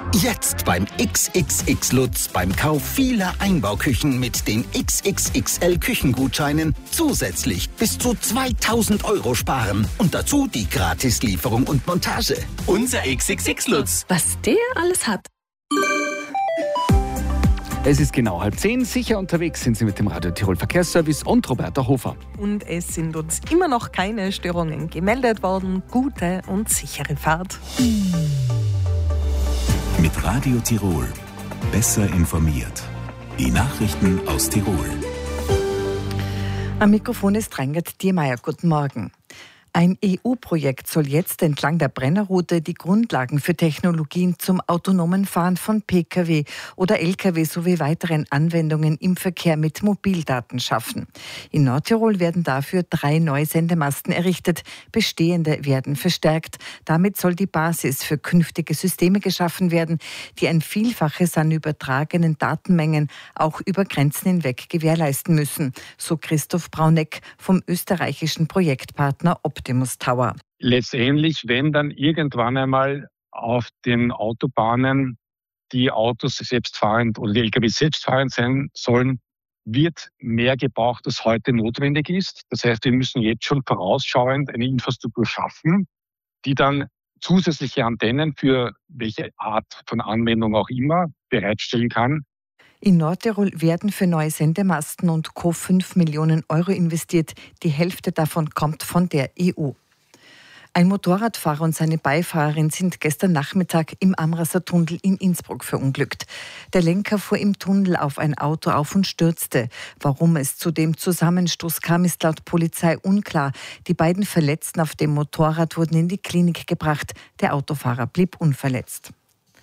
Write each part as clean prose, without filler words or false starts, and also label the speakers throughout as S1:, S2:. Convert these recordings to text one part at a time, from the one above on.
S1: Jetzt beim XXX Lutz beim Kauf vieler Einbauküchen mit den XXXL Küchengutscheinen zusätzlich bis zu 2.000 € sparen und dazu die Gratislieferung und Montage. Unser XXX Lutz.
S2: Was der alles hat.
S3: Es ist genau 9:30. Sicher unterwegs sind Sie mit dem Radio Tirol Verkehrsservice und Roberta Hofer.
S2: Und es sind uns immer noch keine Störungen gemeldet worden. Gute und sichere Fahrt.
S4: Mit Radio Tirol. Besser informiert. Die Nachrichten aus Tirol.
S5: Am Mikrofon ist Reingert Diermeier. Guten Morgen. Ein EU-Projekt soll jetzt entlang der Brennerroute die Grundlagen für Technologien zum autonomen Fahren von Pkw oder Lkw sowie weiteren Anwendungen im Verkehr mit Mobildaten schaffen. In Nordtirol werden dafür 3 neue Sendemasten errichtet, bestehende werden verstärkt. Damit soll die Basis für künftige Systeme geschaffen werden, die ein Vielfaches an übertragenen Datenmengen auch über Grenzen hinweg gewährleisten müssen, so Christoph Brauneck vom österreichischen Projektpartner Optimus Tower.
S6: Letztendlich, wenn dann irgendwann einmal auf den Autobahnen die Autos selbstfahrend oder die Lkw selbstfahrend sein sollen, wird mehr gebraucht, als heute notwendig ist. Das heißt, wir müssen jetzt schon vorausschauend eine Infrastruktur schaffen, die dann zusätzliche Antennen für welche Art von Anwendung auch immer bereitstellen kann.
S5: In Nordtirol werden für neue Sendemasten und Co. 5 Millionen € investiert. Die Hälfte davon kommt von der EU. Ein Motorradfahrer und seine Beifahrerin sind gestern Nachmittag im Amraser Tunnel in Innsbruck verunglückt. Der Lenker fuhr im Tunnel auf ein Auto auf und stürzte. Warum es zu dem Zusammenstoß kam, ist laut Polizei unklar. Die beiden Verletzten auf dem Motorrad wurden in die Klinik gebracht. Der Autofahrer blieb unverletzt.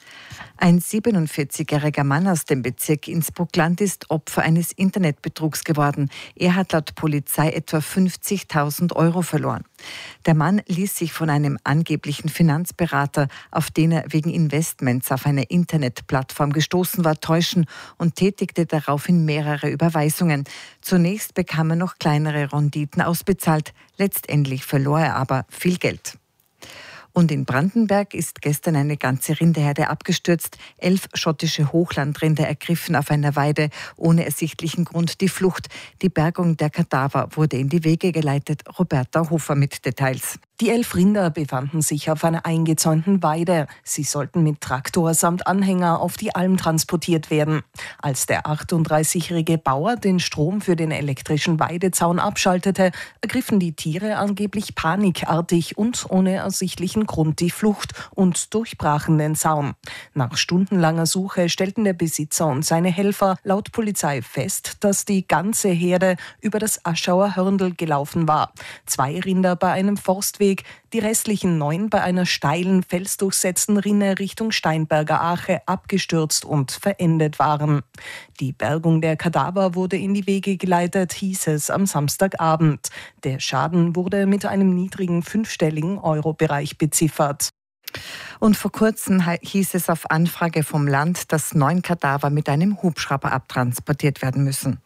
S5: Ein 47-jähriger Mann aus dem Bezirk Innsbruck-Land ist Opfer eines Internetbetrugs geworden. Er hat laut Polizei etwa 50.000 € verloren. Der Mann ließ sich von einem angeblichen Finanzberater, auf den er wegen Investments auf eine Internetplattform gestoßen war, täuschen und tätigte daraufhin mehrere Überweisungen. Zunächst bekam er noch kleinere Renditen ausbezahlt. Letztendlich verlor er aber viel Geld. Und in Brandenberg ist gestern eine ganze Rindeherde abgestürzt. 11 schottische Hochlandrinder ergriffen auf einer Weide ohne ersichtlichen Grund die Flucht. Die Bergung der Kadaver wurde in die Wege geleitet. Roberta Hofer mit Details.
S2: Die 11 Rinder befanden sich auf einer eingezäunten Weide. Sie sollten mit Traktor samt Anhänger auf die Alm transportiert werden. Als der 38-jährige Bauer den Strom für den elektrischen Weidezaun abschaltete, ergriffen die Tiere angeblich panikartig und ohne ersichtlichen Grund die Flucht und durchbrachen den Zaun. Nach stundenlanger Suche stellten der Besitzer und seine Helfer laut Polizei fest, dass die ganze Herde über das Aschauer Hörndl gelaufen war. 2 Rinder bei einem Forstweg, die restlichen 9 bei einer steilen, felsdurchsetzten Rinne Richtung Steinberger Ache abgestürzt und verendet waren. Die Bergung der Kadaver wurde in die Wege geleitet, hieß es am Samstagabend. Der Schaden wurde mit einem niedrigen 5-stelligen Euro-Bereich beziffert.
S5: Und vor kurzem hieß es auf Anfrage vom Land, dass 9 Kadaver mit einem Hubschrauber abtransportiert werden müssen.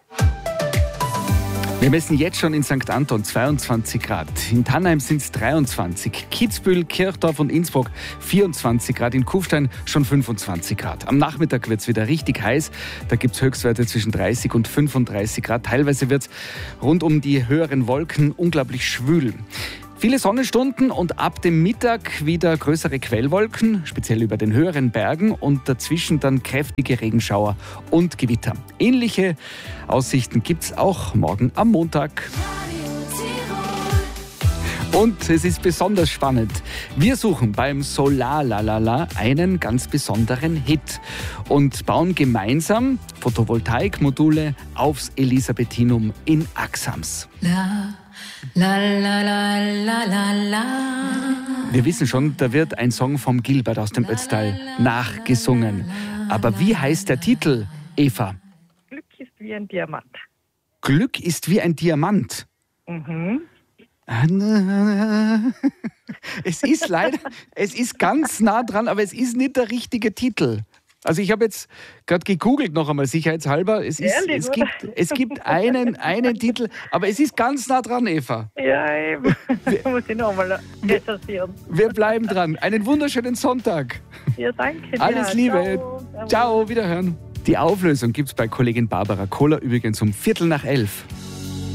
S3: Wir messen jetzt schon in St. Anton 22 Grad. In Tannheim sind es 23. Kitzbühel, Kirchdorf und Innsbruck 24 Grad. In Kufstein schon 25 Grad. Am Nachmittag wird es wieder richtig heiß. Da gibt es Höchstwerte zwischen 30 und 35 Grad. Teilweise wird es rund um die höheren Wolken unglaublich schwül. Viele Sonnenstunden und ab dem Mittag wieder größere Quellwolken, speziell über den höheren Bergen und dazwischen dann kräftige Regenschauer und Gewitter. Ähnliche Aussichten gibt es auch morgen am Montag. Und es ist besonders spannend. Wir suchen beim Solarlalala einen ganz besonderen Hit und bauen gemeinsam Photovoltaikmodule aufs Elisabethinum in Axams.
S7: La la la la la la.
S3: Wir wissen schon, da wird ein Song vom Gilbert aus dem Ötztal nachgesungen. Aber wie heißt der Titel, Eva?
S8: Glück ist wie ein Diamant.
S3: Glück ist wie ein Diamant.
S8: Mhm.
S3: Es ist leider, es ist ganz nah dran, aber es ist nicht der richtige Titel. Also ich habe jetzt gerade gegoogelt noch einmal sicherheitshalber. Es gibt einen Titel, aber es ist ganz nah dran, Eva.
S8: Ja, eben. Muss ich nochmal recherchieren.
S3: Wir bleiben dran. Einen wunderschönen Sonntag.
S8: Ja, danke.
S3: Alles Liebe. Ciao, wiederhören. Die Auflösung gibt es bei Kollegin Barbara Kohler übrigens um 11:15.